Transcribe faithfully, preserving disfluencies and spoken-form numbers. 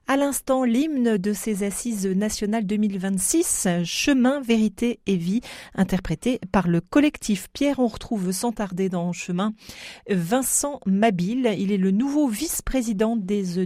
À l'instant, l'hymne de ces Assises nationales deux mille vingt-six, Chemin, Vérité et Vie, interprété par le collectif Pierre. On retrouve sans tarder dans Chemin Vincent Mabille. Il est le nouveau vice-président des